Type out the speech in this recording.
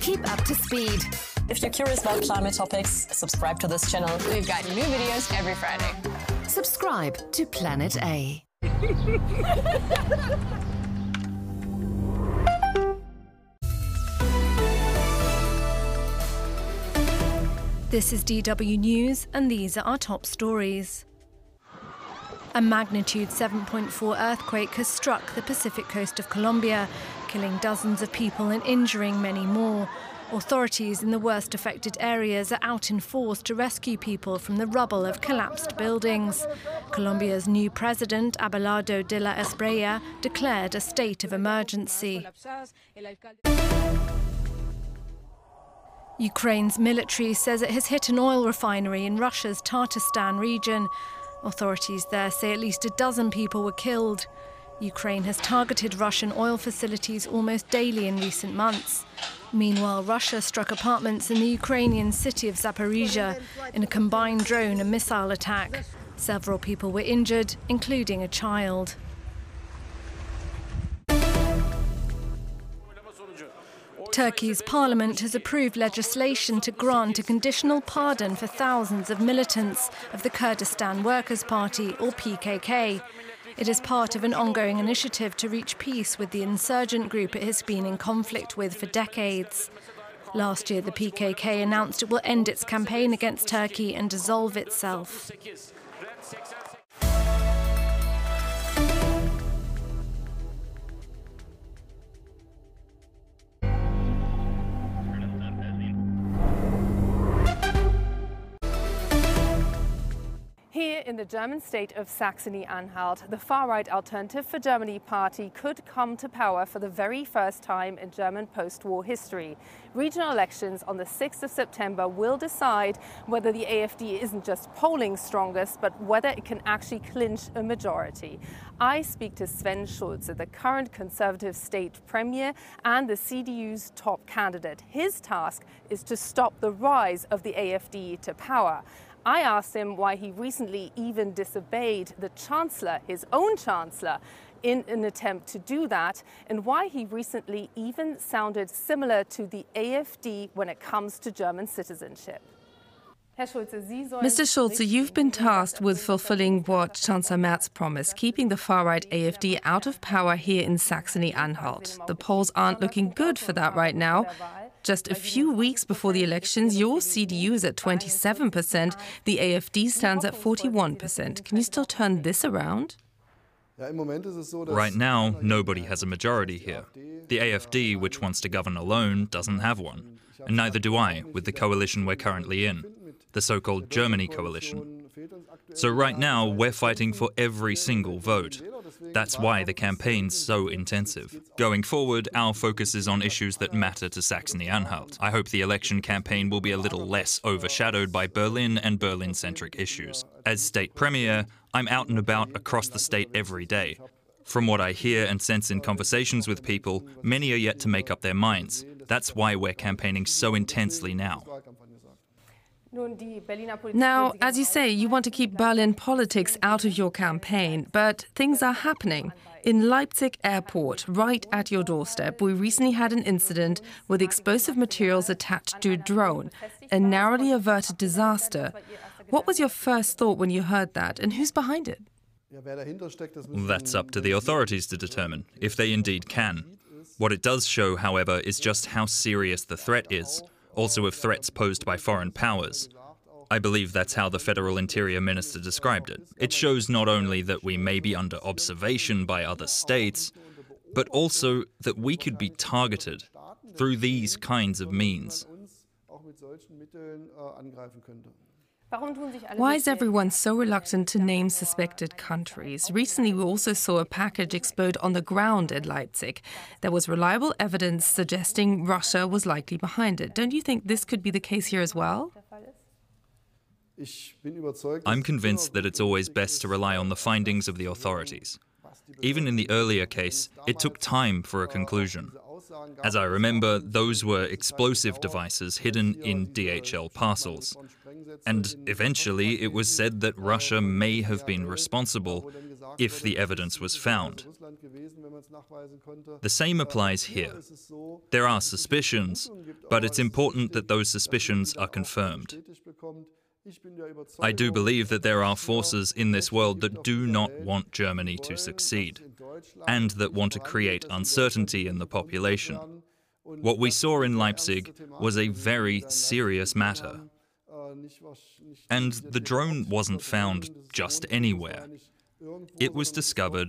Keep up to speed. If you're curious about climate topics, subscribe to this channel. We've got new videos every Friday. Subscribe to Planet A. This is DW News, and these are our top stories. A magnitude 7.4 earthquake has struck the Pacific coast of Colombia, killing dozens of people and injuring many more. Authorities in the worst affected areas are out in force to rescue people from the rubble of collapsed buildings. Colombia's new president, Abelardo de la Espriella, declared a state of emergency. Ukraine's military says it has hit an oil refinery in Russia's Tatarstan region. Authorities there say at least a dozen people were killed. Ukraine has targeted Russian oil facilities almost daily in recent months. Meanwhile, Russia struck apartments in the Ukrainian city of Zaporizhia in a combined drone and missile attack. Several people were injured, including a child. Turkey's parliament has approved legislation to grant a conditional pardon for thousands of militants of the Kurdistan Workers' Party, or PKK. It is part of an ongoing initiative to reach peace with the insurgent group it has been in conflict with for decades. Last year, the PKK announced it will end its campaign against Turkey and dissolve itself. Here in the German state of Saxony-Anhalt, the far-right Alternative for Germany party could come to power for the very first time in German post-war history. Regional elections on the 6th of September will decide whether the AfD isn't just polling strongest, but whether it can actually clinch a majority. I speak to Sven Schulze, the current Conservative state premier and the CDU's top candidate. His task is to stop the rise of the AfD to power. I asked him why he recently even disobeyed the Chancellor, his own Chancellor, in an attempt to do that, and why he recently even sounded similar to the AfD when it comes to German citizenship. Mr. Schulze, you've been tasked with fulfilling what Chancellor Merz promised, keeping the far-right AfD out of power here in Saxony-Anhalt. The polls aren't looking good for that right now. Just a few weeks before the elections, your CDU is at 27%, the AfD stands at 41%. Can you still turn this around? Right now, nobody has a majority here. The AfD, which wants to govern alone, doesn't have one. And neither do I, with the coalition we're currently in, the so-called Germany coalition. So right now, we're fighting for every single vote. That's why the campaign's so intensive. Going forward, our focus is on issues that matter to Saxony-Anhalt. I hope the election campaign will be a little less overshadowed by Berlin and Berlin-centric issues. As state premier, I'm out and about across the state every day. From what I hear and sense in conversations with people, many are yet to make up their minds. That's why we're campaigning so intensely now. Now, as you say, you want to keep Berlin politics out of your campaign, but things are happening. In Leipzig airport, right at your doorstep, we recently had an incident with explosive materials attached to a drone, a narrowly averted disaster. What was your first thought when you heard that, and who's behind it? That's up to the authorities to determine, if they indeed can. What it does show, however, is just how serious the threat is. Also of threats posed by foreign powers. I believe that's how the Federal Interior Minister described it. It shows not only that we may be under observation by other states, but also that we could be targeted through these kinds of means. Why is everyone so reluctant to name suspected countries? Recently, we also saw a package explode on the ground in Leipzig. There was reliable evidence suggesting Russia was likely behind it. Don't you think this could be the case here as well? I'm convinced that it's always best to rely on the findings of the authorities. Even in the earlier case, it took time for a conclusion. As I remember, those were explosive devices hidden in DHL parcels. And eventually it was said that Russia may have been responsible if the evidence was found. The same applies here. There are suspicions, but it's important that those suspicions are confirmed. I do believe that there are forces in this world that do not want Germany to succeed, and that want to create uncertainty in the population. What we saw in Leipzig was a very serious matter. And the drone wasn't found just anywhere. It was discovered